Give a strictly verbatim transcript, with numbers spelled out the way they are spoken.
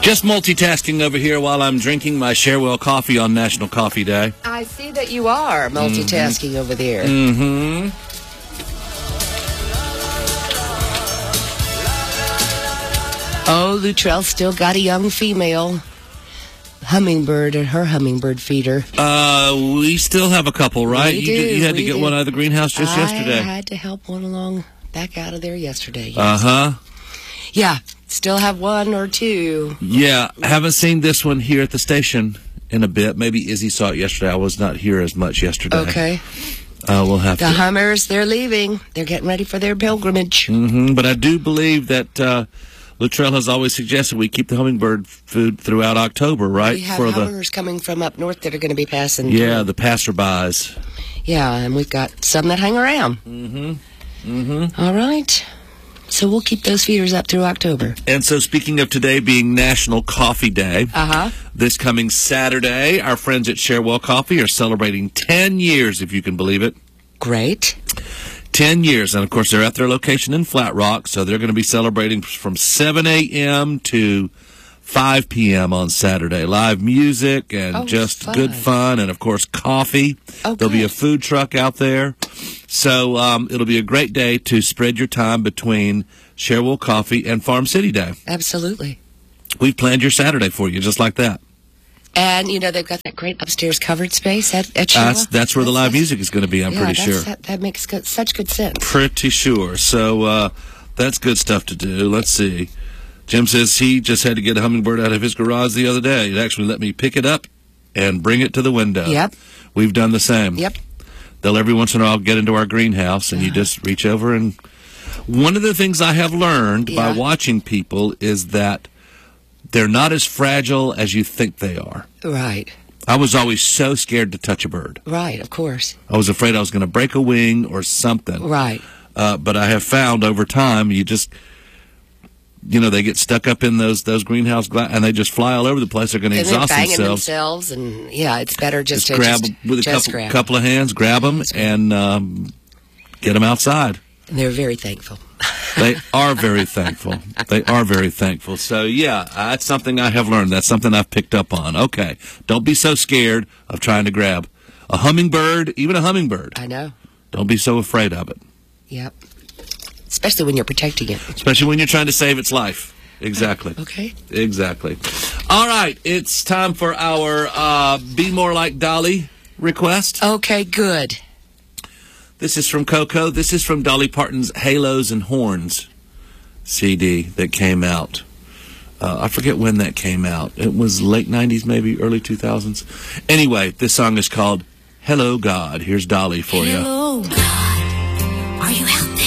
Just multitasking over here while I'm drinking my Sharewell coffee on National Coffee Day. I see that you are multitasking mm-hmm. over there. Mm-hmm. Oh, Luttrell still got a young female hummingbird and her hummingbird feeder. Uh, we still have a couple, right? We you, do, you had to we get do. one out of the greenhouse just I yesterday. I had to help one along back out of there yesterday. Yes. Uh-huh. Yeah, still have one or two. Yeah, haven't seen this one here at the station in a bit. Maybe Izzy saw it yesterday. I was not here as much yesterday. Okay. Uh, we'll have the to. The Hummers, they're leaving. They're getting ready for their pilgrimage. Mm-hmm. But I do believe that uh, Luttrell has always suggested we keep the hummingbird food throughout October, right? We have for Hummers the, coming from up north that are going to be passing Yeah, through. the passerbys. Yeah, and we've got some that hang around. Mm-hmm. Mm-hmm. All right. So we'll keep those feeders up through October. And so speaking of today being National Coffee Day, uh-huh. this coming Saturday, our friends at Sharewell Coffee are celebrating ten years, if you can believe it. Great. ten years. And, of course, they're at their location in Flat Rock, so they're going to be celebrating from seven a.m. to five p.m. on Saturday. Live music and oh, just fun. good fun and, of course, coffee. Oh, There'll good. be a food truck out there. So um, it'll be a great day to spread your time between Sharewell Coffee and Farm City Day. Absolutely. We've planned your Saturday for you, just like that. And, you know, they've got that great upstairs covered space at, at Sharewell. That's, that's where the live music is going to be, I'm yeah, pretty that's, sure. That, that makes good, such good sense. Pretty sure. So uh, that's good stuff to do. Let's see. Jim says he just had to get a hummingbird out of his garage the other day. It actually let me pick it up and bring it to the window. Yep. We've done the same. Yep. They'll every once in a while get into our greenhouse, and uh-huh. you just reach over. And one of the things I have learned yeah. by watching people is that they're not as fragile as you think they are. Right. I was always so scared to touch a bird. Right, of course. I was afraid I was going to break a wing or something. Right. Uh, but I have found over time, you just... You know, they get stuck up in those those greenhouse glass, and they just fly all over the place. They're going to exhaust they're banging themselves. themselves, and yeah, it's better just, just to grab just, with a just couple, grab couple of hands, grab them, and um, get them outside. And they're very thankful. They are very thankful. They are very thankful. So yeah, that's something I have learned. That's something I've picked up on. Okay, don't be so scared of trying to grab a hummingbird, even a hummingbird. I know. Don't be so afraid of it. Yep. Especially when you're protecting it. Especially when you're trying to save its life. Exactly. Okay. Exactly. All right. It's time for our uh, Be More Like Dolly request. Okay, good. This is from Coco. This is from Dolly Parton's Halos and Horns C D that came out. Uh, I forget when that came out. It was late nineties, maybe early two thousands. Anyway, this song is called Hello, God. Here's Dolly for you. Hello, God. Are you out there?